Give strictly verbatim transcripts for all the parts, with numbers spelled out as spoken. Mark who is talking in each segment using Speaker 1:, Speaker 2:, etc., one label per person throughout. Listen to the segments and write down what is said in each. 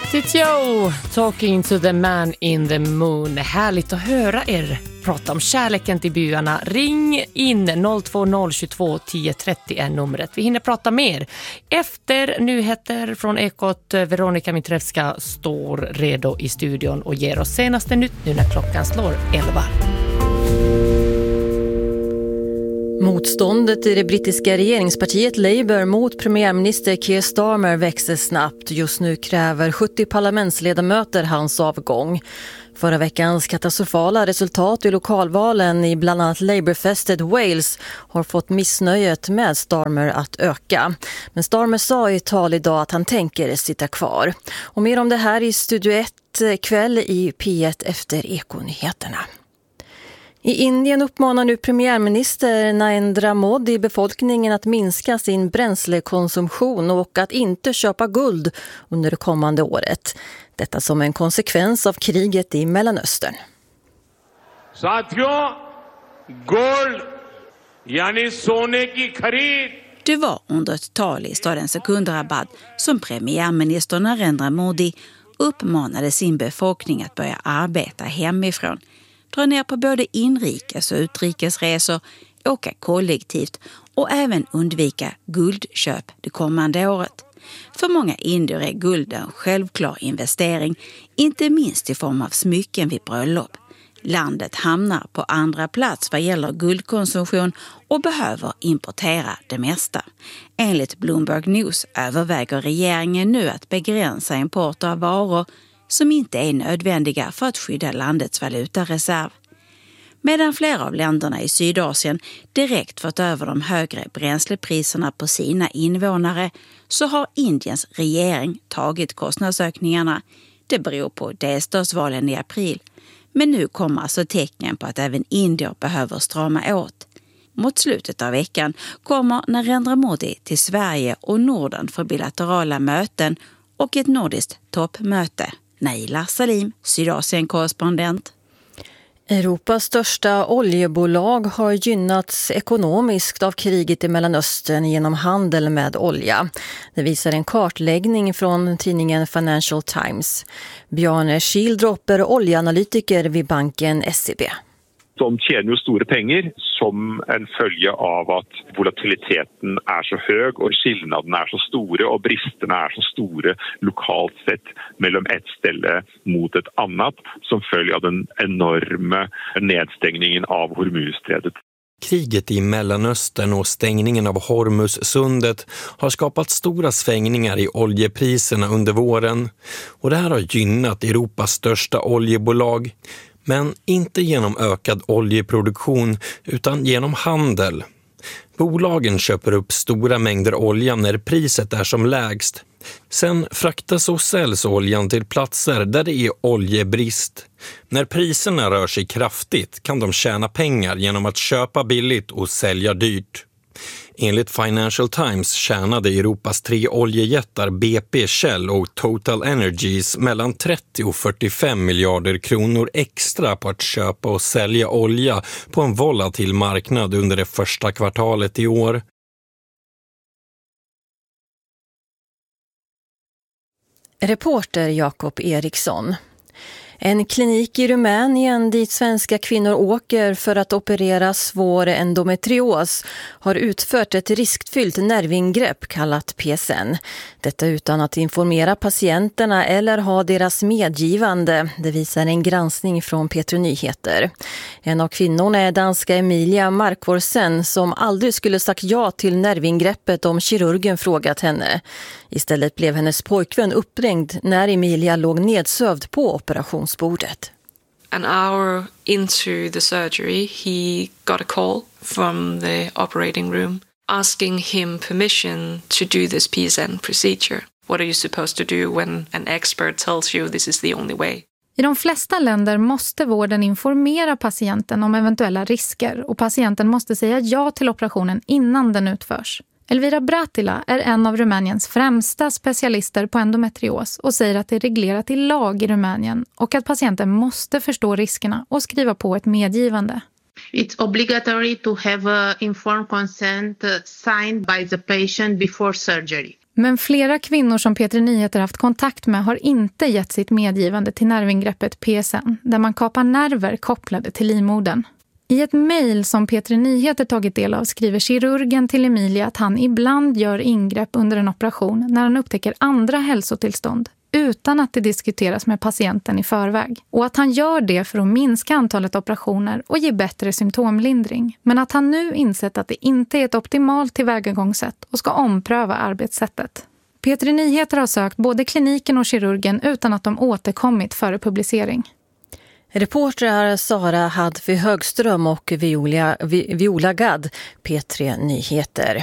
Speaker 1: Let Joe, talking to the man in the moon. Härligt att höra er prata om kärleken till byarna. Ring in noll två noll två två ett noll tre noll är numret. Vi hinner prata mer. Efter nyheter från Ekot, Veronica Mitrevska står redo i studion och ger oss senaste nytt nu när klockan slår elva.
Speaker 2: Motståndet i det brittiska regeringspartiet Labour mot premiärminister Keir Starmer växer snabbt. Just nu kräver sjuttio parlamentsledamöter hans avgång. Förra veckans katastrofala resultat i lokalvalen i bland annat Labour-fästet Wales har fått missnöjet med Starmer att öka. Men Starmer sa i tal idag att han tänker sitta kvar. Och mer om det här i Studio ett kväll i P ett efter Ekonyheterna. I Indien uppmanar nu premiärminister Narendra Modi befolkningen att minska sin bränslekonsumtion och att inte köpa guld under det kommande året. Detta som en konsekvens av kriget i Mellanöstern.
Speaker 3: Sathiyo, gold, yani sone ki kharid.
Speaker 4: Det var under ett tal i staden Secunderabad som premiärminister Narendra Modi uppmanade sin befolkning att börja arbeta hemifrån. Dra ner på både inrikes och utrikesresor, åka kollektivt och även undvika guldköp det kommande året. För många indier är guld en självklar investering, inte minst i form av smycken vid bröllop. Landet hamnar på andra plats vad gäller guldkonsumtion och behöver importera det mesta. Enligt Bloomberg News överväger regeringen nu att begränsa import av varor som inte är nödvändiga för att skydda landets valutareserv. Medan flera av länderna i Sydasien direkt fått över de högre bränslepriserna på sina invånare så har Indiens regering tagit kostnadsökningarna. Det beror på delstatsvalen i april. Men nu kommer alltså tecken på att även indier behöver strama åt. Mot slutet av veckan kommer Narendra Modi till Sverige och Norden för bilaterala möten och ett nordiskt toppmöte. Naila Salim, Sydasien-korrespondent.
Speaker 2: Europas största oljebolag har gynnats ekonomiskt av kriget i Mellanöstern genom handel med olja. Det visar en kartläggning från tidningen Financial Times. Bjarne Schildropper, oljeanalytiker vid banken S E B.
Speaker 5: De tjänar ju stora pengar som en följe av att volatiliteten är så hög och skillnaderna är så stora och bristerna är så stora lokalt sett mellan ett ställe mot ett annat som följer av den enorma nedstängningen av Hormuzsträdet.
Speaker 6: Kriget i Mellanöstern och stängningen av Hormuzsundet har skapat stora svängningar i oljepriserna under våren och det här har gynnat Europas största oljebolag. Men inte genom ökad oljeproduktion utan genom handel. Bolagen köper upp stora mängder olja när priset är som lägst. Sen fraktas och säljs oljan till platser där det är oljebrist. När priserna rör sig kraftigt kan de tjäna pengar genom att köpa billigt och sälja dyrt. Enligt Financial Times tjänade Europas tre oljejättar B P, Shell och Total Energies mellan trettio och fyrtiofem miljarder kronor extra på att köpa och sälja olja på en volatil marknad under det första kvartalet i år.
Speaker 2: Reporter Jakob Eriksson. En klinik i Rumänien dit svenska kvinnor åker för att operera svår endometrios har utfört ett riskfyllt nervingrepp kallat P S N. Detta utan att informera patienterna eller ha deras medgivande. Det visar en granskning från P tre Nyheter. En av kvinnorna är danska Emilia Markvorsen som aldrig skulle sagt ja till nervingreppet om kirurgen frågat henne. Istället blev hennes pojkvän uppringd när Emilia låg nedsövd på operationsbordet.
Speaker 7: An hour into the surgery, he got a call from the operating room asking him permission to do this P S N procedure. What are you supposed to do when an expert tells you this is the only way?
Speaker 8: I de flesta länder måste vården informera patienten om eventuella risker och patienten måste säga ja till operationen innan den utförs. Elvira Bratila är en av Rumäniens främsta specialister på endometrios och säger att det är reglerat i lag i Rumänien och att patienten måste förstå riskerna och skriva på ett medgivande.
Speaker 9: It's obligatory to have a informed consent signed by the patient before surgery.
Speaker 8: Men flera kvinnor som P tre Nyheter haft kontakt med har inte gett sitt medgivande till nervingreppet P S N, där man kapar nerver kopplade till livmodern. I ett mejl som P tre Nyheter tagit del av skriver kirurgen till Emilia att han ibland gör ingrepp under en operation när han upptäcker andra hälsotillstånd utan att det diskuteras med patienten i förväg. Och att han gör det för att minska antalet operationer och ge bättre symptomlindring. Men att han nu insett att det inte är ett optimalt tillvägagångssätt och ska ompröva arbetssättet. P tre Nyheter har sökt både kliniken och kirurgen utan att de återkommit före publicering.
Speaker 2: Reportrar Sara Hadfi Högström och Viola, Viola Gadd, P tre Nyheter.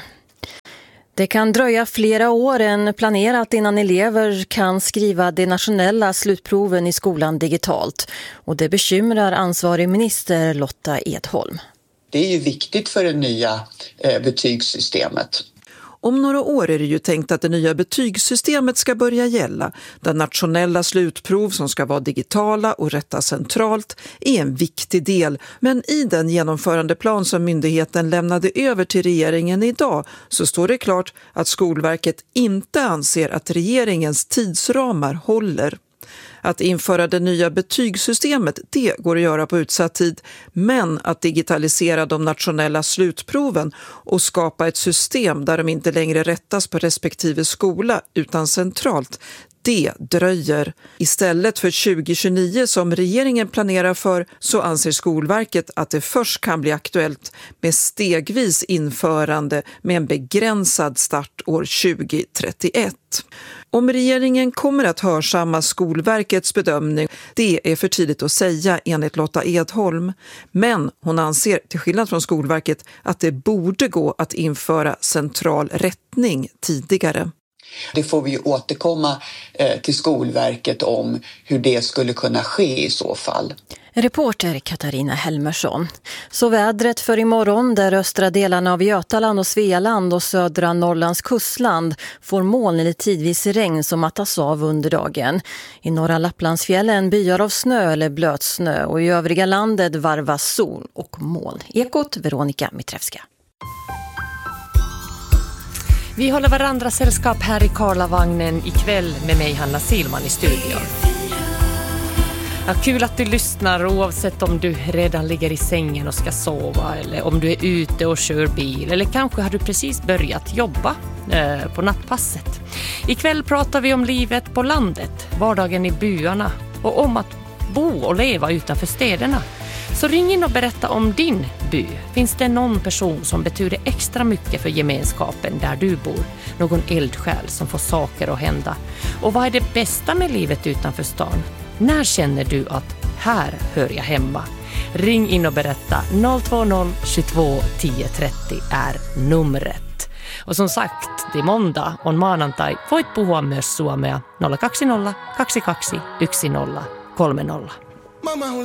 Speaker 2: Det kan dröja flera år än planerat innan elever kan skriva de nationella slutproven i skolan digitalt. Och det bekymrar ansvarig minister Lotta Edholm.
Speaker 9: Det är ju viktigt för det nya eh, betygssystemet.
Speaker 10: Om några år är det ju tänkt att det nya betygssystemet ska börja gälla, där nationella slutprov som ska vara digitala och rättas centralt är en viktig del. Men i den genomförandeplan som myndigheten lämnade över till regeringen idag så står det klart att Skolverket inte anser att regeringens tidsramar håller. Att införa det nya betygssystemet, det går att göra på utsatt tid, men att digitalisera de nationella slutproven och skapa ett system där de inte längre rättas på respektive skola utan centralt, det dröjer. Istället för tjugo tjugonio som regeringen planerar för så anser Skolverket att det först kan bli aktuellt med stegvis införande med en begränsad start år tjugo trettioett. Om regeringen kommer att hörsamma Skolverkets bedömning, det är för tidigt att säga enligt Lotta Edholm. Men hon anser, till skillnad från Skolverket, att det borde gå att införa central rättning tidigare.
Speaker 9: Det får vi ju återkomma eh, till Skolverket om hur det skulle kunna ske i så fall.
Speaker 2: Reporter Katarina Helmersson. Så vädret för imorgon där östra delarna av Götaland och Svealand och södra Norrlands kustland får moln eller tidvis regn som mattas av under dagen. I norra Lapplandsfjällen byar av snö eller blötsnö och i övriga landet varvas sol och moln. Ekot Veronica Mitrevska.
Speaker 1: Vi håller varandra sällskap här i Karlavagnen ikväll med mig Hanna Silman i studion. Ja, kul att du lyssnar oavsett om du redan ligger i sängen och ska sova eller om du är ute och kör bil eller kanske har du precis börjat jobba eh, på nattpasset. Ikväll pratar vi om livet på landet, vardagen i byarna och om att bo och leva utanför städerna. Så ring in och berätta om din by. Finns det någon person som betyder extra mycket för gemenskapen där du bor? Någon eldsjäl som får saker att hända? Och vad är det bästa med livet utanför stan? När känner du att här hör jag hemma? Ring in och berätta. noll två noll tjugotvå tio trettio är numret. Och som sagt, det är måndag och maanantai voit puhua myös suomea nolla kaksi nolla kaksi kaksi yksi nolla kolme nolla.